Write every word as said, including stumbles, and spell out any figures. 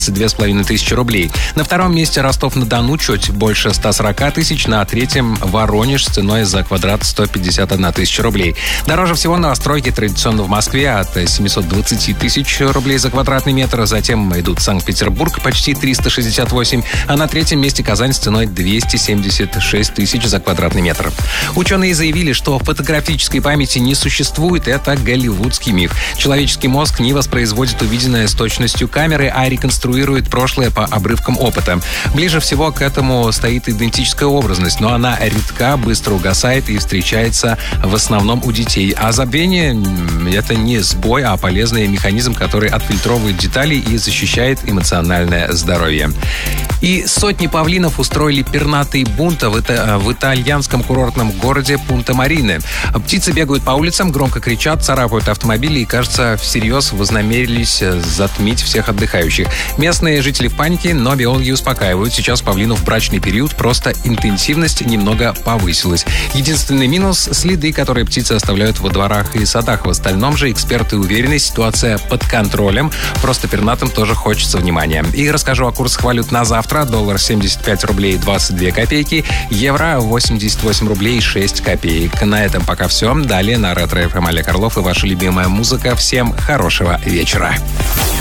две с половиной тысячи рублей. На втором месте Ростов-на-Дону чуть больше ста сорока тысяч. На третьем Воронеж с ценой за квадрат сто пятьдесят одна тысяча рублей. Дороже всего новостройки традиционно в Москве от семисот двадцати тысяч рублей за квадратный метр. Затем идут Санкт-Петербург почти триста шестьдесят восемь. А на третьем месте Казань с ценой двести семьдесят шесть тысяч за квадратный метр. Ученые заявили, что фотографической памяти не существует. Это голливудский миф. Человеческий мозг не воспроизводит увиденное с точностью камеры, а реконструирует прошлое по обрывкам опыта. Ближе всего к этому стоит идентическая образность, но она редка, быстро угасает и встречается в основном у детей. А забвение — это не сбой, а полезный механизм, который отфильтровывает детали и защищает эмоциональное здоровье. И сотни павлинов устроили пернатый бунт в, ита- в итальянском курортном городе Пунта-Марине. Птицы бегают по улицам, громко кричат, царапают автомобили и, кажется, всерьез вознамерились затмить всех отдыхающих. Местные жители в панике, но биологи успокаивают. Сейчас павлину в брачный период, просто интенсивность немного повысилась. Единственный минус — следы, которые птицы оставляют во дворах и садах. В остальном же эксперты уверены, ситуация под контролем. Просто пернатым тоже хочется внимания. И расскажу о курсах валют на завтра. Доллар семьдесят пять рублей двадцать две копейки, евро восемьдесят восемь рублей шесть копеек. На этом пока все. Далее на Ретро эф эм Олег Орлов и ваша любимая музыка. Всем хорошего вечера.